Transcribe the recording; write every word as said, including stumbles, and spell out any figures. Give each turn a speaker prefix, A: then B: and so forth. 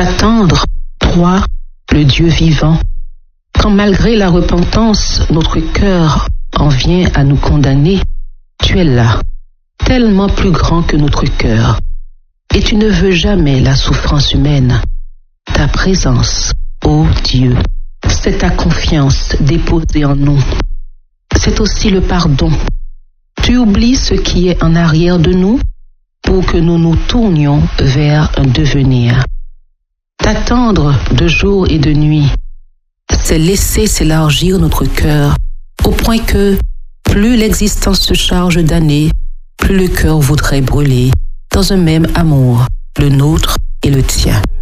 A: T'attendre, toi, le Dieu vivant, quand malgré la repentance, notre cœur en vient à nous condamner, tu es là, tellement plus grand que notre cœur, et tu ne veux jamais la souffrance humaine. Ta présence, ô Dieu, c'est ta confiance déposée en nous. C'est aussi le pardon. Tu oublies ce qui est en arrière de nous pour que nous nous tournions vers un devenir. T'attendre de jour et de nuit, c'est laisser s'élargir notre cœur au point que plus l'existence se charge d'années, plus le cœur voudrait brûler dans un même amour, le nôtre et le tien.